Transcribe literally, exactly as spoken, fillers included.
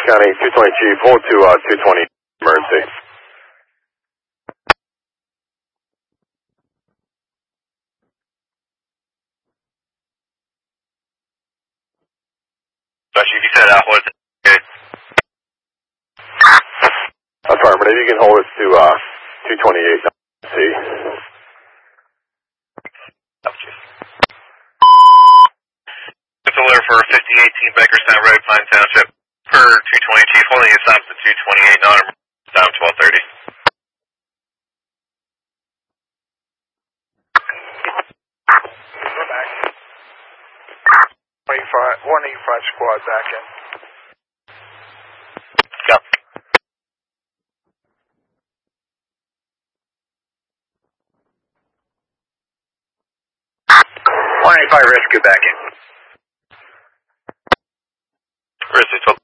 County two twenty Chief, hold to uh, two twenty emergency. Chief, you said uh, hold it. Okay. Affirmative, you can hold us to uh, two twenty-eight C. It's a letter for fifty eighteen Bakerstown Road, Pine Township. Per two twenty Chief, holding it stops at two twenty-eight, not down twelve thirty. We're back. one eighty-five squad back in. Go. one eighty-five rescue back in. Rescue twelve.